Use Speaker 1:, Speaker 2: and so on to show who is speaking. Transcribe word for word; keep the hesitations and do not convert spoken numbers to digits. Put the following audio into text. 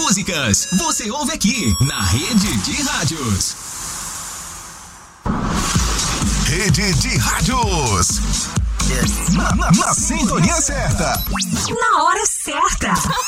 Speaker 1: músicas, você ouve aqui na Rede de Rádios.
Speaker 2: Rede de Rádios. Na, na, na sintonia certa.
Speaker 3: Na hora certa.